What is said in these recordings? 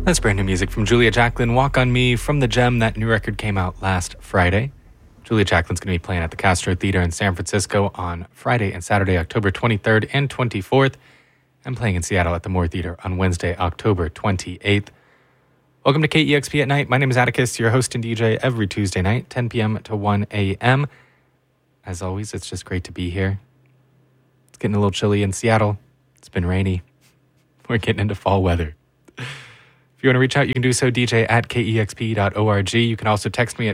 That's brand new music from Julia Jacklin, Walk on Me, from The Gem. That new record came out last Friday. Julia Jacklin's going to be playing at the Castro Theater in San Francisco on Friday and Saturday, October 23rd and 24th, and playing in Seattle at the Moore Theater on Wednesday, October 28th. Welcome to KEXP at Night. My name is Atticus, your host and DJ every Tuesday night, 10 p.m. to 1 a.m. As always, it's just great to be here. It's getting a little chilly in Seattle. It's been rainy. We're getting into fall weather. If you want to reach out, you can do so, DJ at kexp.org. You can also text me at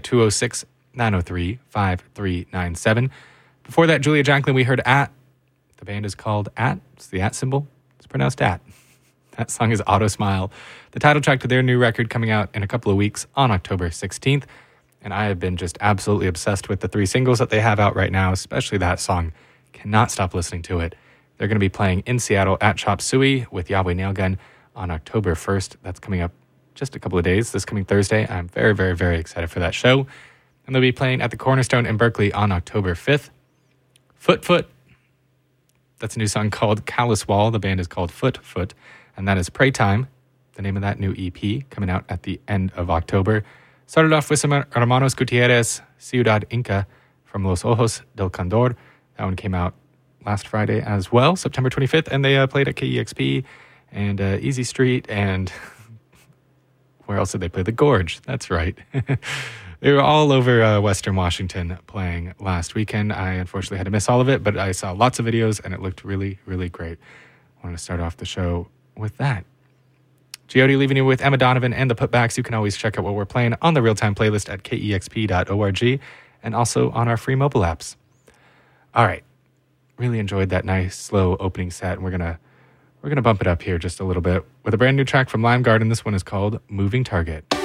206-903-5397. Before that, Julia Jacklin, we heard At. The band is called At. It's the At symbol. It's pronounced At. That song is Auto Smile, the title track to their new record coming out in a couple of weeks on October 16th. And I have been just absolutely obsessed with the 3 singles that they have out right now, especially that song. Cannot stop listening to it. They're going to be playing in Seattle at Chop Suey with Yahweh Nailgun on October 1st. That's coming up just a couple of days, this coming Thursday. I'm very, very, very excited for that show. And they'll be playing at the Cornerstone in Berkeley on October 5th. Foot. That's a new song called Callous Wall. The band is called Foot. And that is Pray Time, the name of that new EP, coming out at the end of October. Started off with some Hermanos Gutierrez, Ciudad Inca, from Los Ojos del Condor. That one came out last Friday as well, September 25th. And they played at KEXP and Easy Street, and where else did they play? The Gorge. That's right. They were all over Western Washington playing last weekend. I unfortunately had to miss all of it, but I saw lots of videos, and it looked really, really great. I wanted to start off the show with that. Giodi leaving you with Emma Donovan and the Putbacks. You can always check out what we're playing on the real-time playlist at kexp.org and also on our free mobile apps. All right. Really enjoyed that nice, slow opening set, and we're gonna bump it up here just a little bit with a brand new track from Lime Garden. This one is called Moving Target.